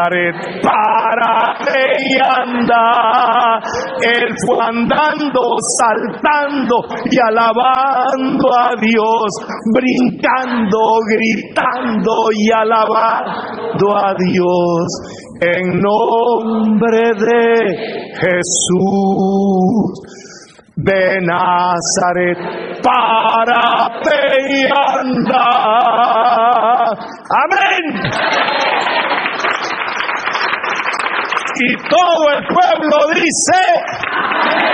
Párate y anda. Él fue andando, saltando y alabando a Dios, brincando, gritando y alabando a Dios. En nombre de Jesús de Nazaret, párate y anda. Amén. Y todo el pueblo dice: